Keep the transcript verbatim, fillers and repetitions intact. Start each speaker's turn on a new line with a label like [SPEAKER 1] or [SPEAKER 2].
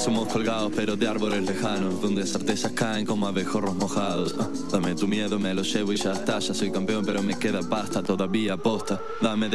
[SPEAKER 1] somos colgados pero de árboles lejanos, donde certezas caen como abejorros mojados. Dame tu miedo, me lo llevo y ya está. Ya soy campeón pero me queda pasta, todavía posta. Dame